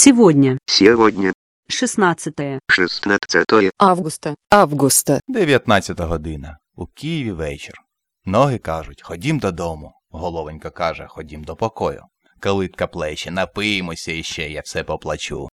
Сегодня. Сегодня 16 августа. 19 година. У Києві вечір. Ноги кажуть, ходім додому. Головонька каже, ходім до покою. Калитка плече, напиємося іще, я все поплачу.